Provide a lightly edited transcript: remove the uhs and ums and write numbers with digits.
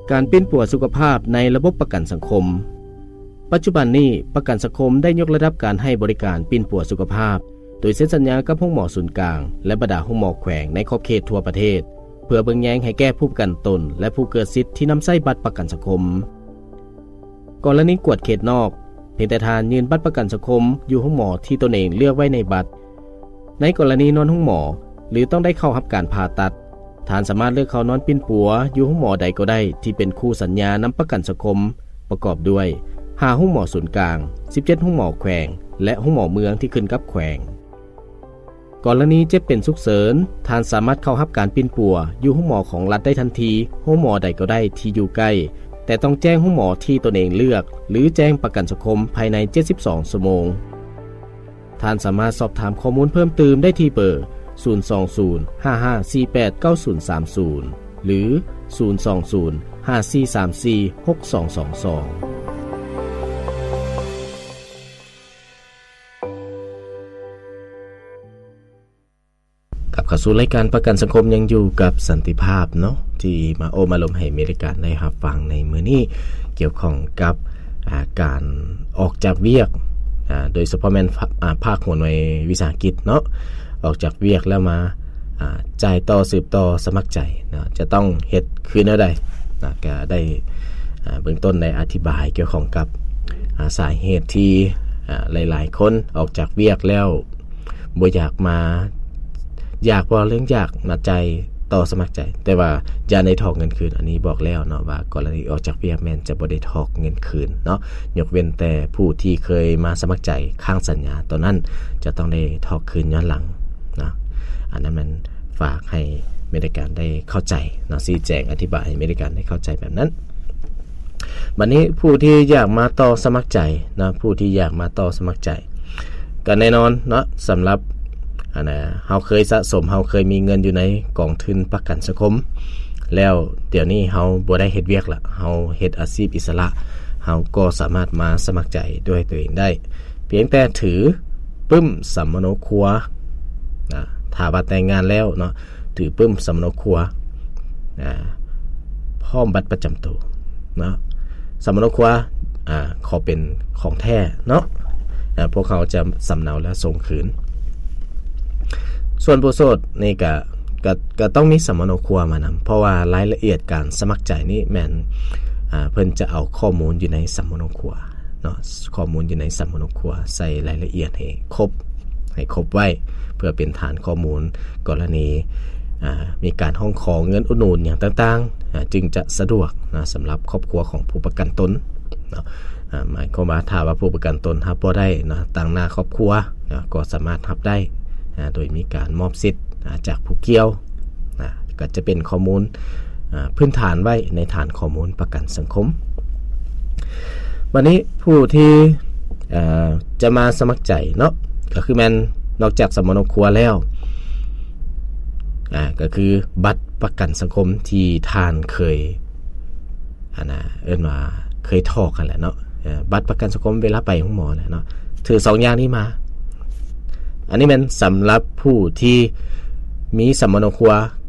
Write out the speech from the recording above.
การปิ้นปัวสุขภาพในระบบประกันสังคมปัจจุบันนี้ประกันสังคมได้ยกระดับการให้บริการปิ้นปัวสุขภาพโดยเซ็นสัญญากับห้องหมอศูนย์กลางและบรรดาห้องหมอแขวงในขอบเขตทั่วประเทศเพื่อเบิ่งแยงให้แก้ผู้ประกันตนและผู้เกิดสิทธิ์ที่นำใช้บัตรประกันสังคมกรณีกวดเขตนอกเพียงแต่ทานยืนบัตรประกันสังคมอยู่ห้องหมอที่ตนเองเลือกไว้ในบัตรในกรณีนอนห้องหมอหรือต้องได้เข้ารับการผ่าตัดทานสามารถเลือกเข้านอนปิ้นปัวอยู่ห้องหมอใดก็ได้ที่เป็นคู่สัญญานำประกันสังคมประกอบด้วย5ห้องหมอศูนย์กลาง17ห้องหมอแขวงและห้องหมอเมืองที่ขึ้นกับแขวงกรณีเจ็บเป็นฉุกเฉินทานสามารถเข้ารับการปิ้นปัวอยู่ห้องหมอของรัฐได้ทันทีห้องหมอใดก็ได้ที่อยู่ใกล้แต่ต้องแจ้งห้องหมอที่ตนเองเลือกหรือแจ้งประกันสังคมภายใน72ชั่วโมงท่านสามารถสอบถามข้อมูลเพิ่มเติมได้ที่เบอร์02055489030หรือ02054346222เข้าสู่รายการประกันสังคมยังอยู่กับสันติภาพเนาะที่มาโอมาลมให้อเมริกันได้รับฟังในมื้อนี้เกี่ยวข้องกับการออกจากเวียกโดยเฉพาะแม่นภาคหัวหน่วยวิสาหกิจเนาะออกจากเวียกแล้วมาจ่ายต่อสืบต่อสมัครใจนะจะต้องเฮ็ดคือแนวใดนะก็ได้เบื้องต้นได้อธิบายเกี่ยวข้องกับสาเหตุที่หลายๆคนออกจากเวียกแล้วบ่อยากมาอยากว่าเรื่องอยากมาใจต่อสมัครใจแต่ว่าอย่าได้ถอกเงินคืนอันนี้บอกแล้วเนาะว่ากรณีออกจากเวียกแม่นจะบ่ได้ถอกเงินคืนเนาะยกเว้นแต่ผู้ที่เคยมาสมัครใจข้างสัญญาตอนนั้นจะต้องได้ถอกคืนย้อนหลังนะอันนั้นมันฝากให้อเมริกันได้เข้าใจเนาะชี้แจงอธิบายให้อเมริกันได้เข้าใจแบบนั้นบัดนี้ผู้ที่อยากมาต่อสมัครใจนะผู้ที่อยากมาต่อสมัครใจก็แน่นอนเนาะสำหรับเฮาเคยสะสมเฮาเคยมีเงินอยู่ในกองทุนประกันสังคมแล้วเดี๋ยวนี้เฮาบ่ได้เฮ็ดเวียกละเฮาเฮ็ดอาชีพอิสระเฮาก็สามารถมาสมัครใจด้วยตัวเองได้เพียงแต่ถือปึ้มสัมมโนครัวถ้าว่าแต่งงานแล้วเนาะถือปึ้มสัมมโนครัวพร้อมบัตรประจำตัวเนาะสัมมโนครัวขอเป็นของแท้เนาะพวกเขาจะสำเนาและส่งคืนส่วนผู้โสดนี่ก็ต้องมีสัมมโนครัวมานำเพราะว่ารายละเอียดการสมัครใจนี่แม่นเพิ่นจะเอาข้อมูลอยู่ในสัมมโนครัวเนาะข้อมูลอยู่ในสัมมโนครัวใส่รายละเอียดให้ครบไว้เพื่อเป็นฐานข้อมูลกรณีมีการห้องขอเงินอุดหนุนอย่างต่างๆจึงจะสะดวกนะสำหรับครอบครัวของผู้ประกันตนเนาะหมายความว่าถ้าว่าผู้ประกันตนรับบ่ได้นะต่างหน้าครอบครัวก็สามารถรับได้โดยมีการมอบสิทธิ์จากผู้เกี่ยวก็จะเป็นข้อมูลพื้นฐานไว้ในฐานข้อมูลประกันสังคมวันนี้ผู้ที่จะมาสมัครใจเนาะก็คือแม่นนอกจากสมนครัวแล้วก็คือบัตรประกันสังคมที่ทานเคยเอิ้นว่าเคยถอกกันแหละเนาะบัตรประกันสังคมเวลาไปห้องหมอแหละเนาะถือ2อย่างนี้มาอันนี้มันสำหรับผู้ที่มีสัมมโนครัว